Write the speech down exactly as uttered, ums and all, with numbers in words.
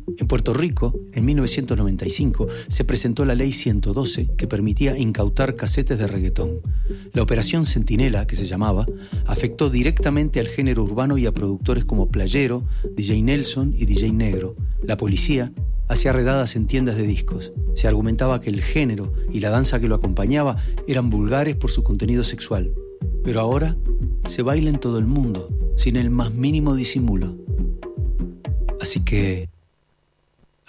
En Puerto Rico, en mil novecientos noventa y cinco, se presentó la Ley ciento doce que permitía incautar casetes de reggaetón. La Operación Centinela, que se llamaba, afectó directamente al género urbano y a productores como Playero, D J Nelson y D J Negro. La policía hacía redadas en tiendas de discos. Se argumentaba que el género y la danza que lo acompañaba eran vulgares por su contenido sexual. Pero ahora se baila en todo el mundo, sin el más mínimo disimulo. Así que